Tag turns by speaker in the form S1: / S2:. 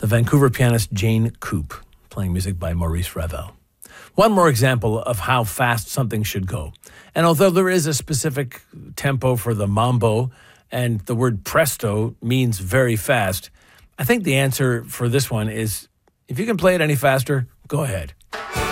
S1: the Vancouver pianist Jane Coop, playing music by Maurice Ravel. One more example of how fast something should go. And although there is a specific tempo for the mambo, and the word presto means very fast, I think the answer for this one is, if you can play it any faster, go ahead.